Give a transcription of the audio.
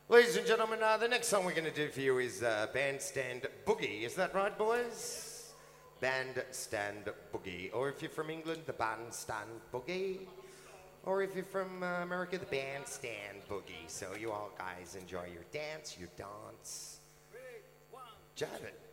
Ladies and gentlemen, the next song we're going to do for you is Bandstand Boogie. Is that right, boys? Bandstand Boogie. Or if you're from England, the Bandstand Boogie. Or if you're from America, the Bandstand Boogie. So you all guys enjoy your dance, your dance. Jive it.